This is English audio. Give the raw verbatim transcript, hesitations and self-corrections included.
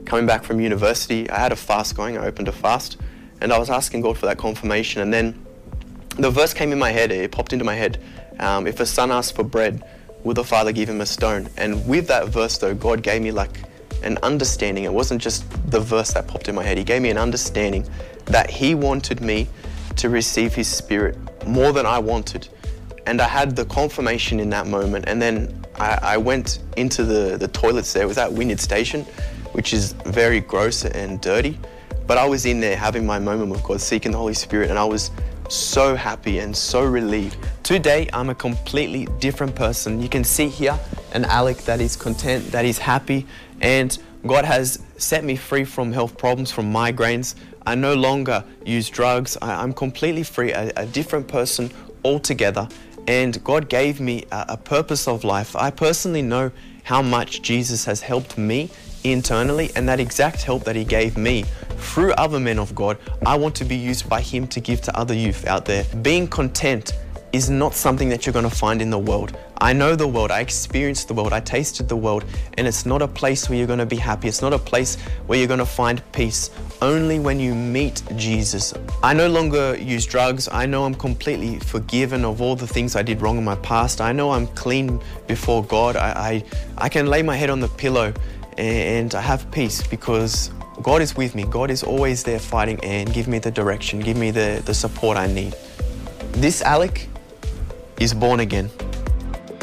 coming back from university, I had a fast going, I opened a fast, and I was asking God for that confirmation, and then the verse came in my head, it popped into my head, um, if a son asks for bread, will the father give him a stone? And with that verse though, God gave me like an understanding. It wasn't just the verse that popped in my head, He gave me an understanding that He wanted me to receive His Spirit more than I wanted. And I had the confirmation in that moment, and then I, I went into the, the toilets there. It was at Wynyard Station, which is very gross and dirty, but I was in there having my moment with God, seeking the Holy Spirit, and I was so happy and so relieved. Today, I'm a completely different person. You can see here an Alec that is content, that is happy, and God has set me free from health problems, from migraines. I no longer use drugs. I, I'm completely free, a, a different person altogether. And God gave me a, a purpose of life. I personally know how much Jesus has helped me internally, and that exact help that He gave me through other men of God, I want to be used by Him to give to other youth out there. Being content is not something that you're going to find in the world. I know the world, I experienced the world, I tasted the world, and it's not a place where you're going to be happy. It's not a place where you're going to find peace. Only when you meet Jesus. I no longer use drugs. I know I'm completely forgiven of all the things I did wrong in my past. I know I'm clean before God. I, I, I can lay my head on the pillow and I have peace because God is with me. God is always there fighting and give me the direction, give me the, the support I need. This Alec is born again.